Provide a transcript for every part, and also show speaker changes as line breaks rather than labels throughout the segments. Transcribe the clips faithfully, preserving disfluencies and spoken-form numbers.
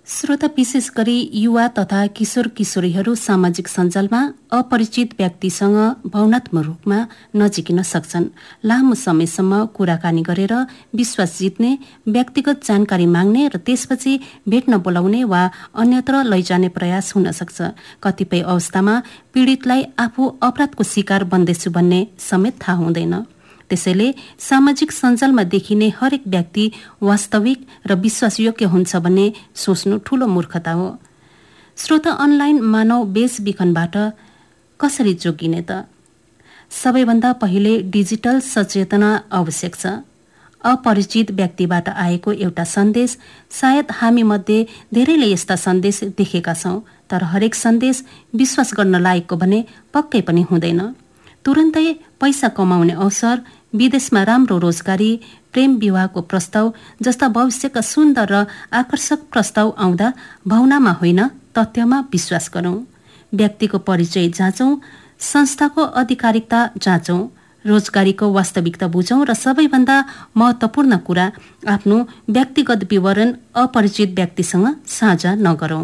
श्रोता, विशेष गरी युवा तथा किशोर किशोरीहरू सामाजिक सञ्जालमा अपरिचित व्यक्तिसँग भावनात्मक रूपमा नजिकिन सक्छन्। लामो समयसम्म कुराकानी गरेर विश्वास जित्ने, व्यक्तिगत जानकारी माग्ने र त्यसपछि भेट्न बोलाउने वा अन्यत्र लैजाने प्रयास हुन सक्छ। कतिपय अवस्थामा पीडितलाई आफू अपराधको शिकार बन्दैछु भन्ने समेत थाहा हुँदैन। त्यसैले सामाजिक सञ्जालमा देखिने हरेक व्यक्ति वास्तविक र विश्वासयोग्य हुन्छ भन्ने सोच्नु ठूलो मूर्खता हो। श्रोता, अनलाइन मानव बेचबिखनबाट कसरी जोगिने त? सबैभन्दा पहिले डिजिटल सचेतना आवश्यक छ। अपरिचित व्यक्तिबाट आएको एउटा सन्देश, सायद हामी मध्ये धेरैले यस्ता सन्देश देखेका छौं, तर हरेक सन्देश विश्वास गर्न लायकको भने पक्कै पनि हुँदैन। तुरन्तै पैसा कमाउने अवसर, विदेशमा राम्रो रोजगारी, प्रेम विवाहको प्रस्ताव जस्ता भविष्यका सुन्दर र आकर्षक प्रस्ताव आउँदा भावनामा होइन तथ्यमा विश्वास गरौं। व्यक्तिको परिचय जाँचौं, संस्थाको आधिकारिकता जाँचौं, रोजगारीको वास्तविकता बुझौं र सबैभन्दा महत्त्वपूर्ण कुरा, आफ्नो व्यक्तिगत विवरण अपरिचित व्यक्तिसँग साझा नगरौं।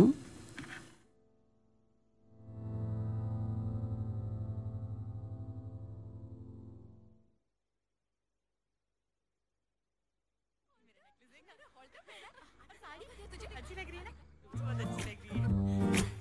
साड़ी तुझे अच्छी लग रही है ना? बहुत अच्छी लग रही है।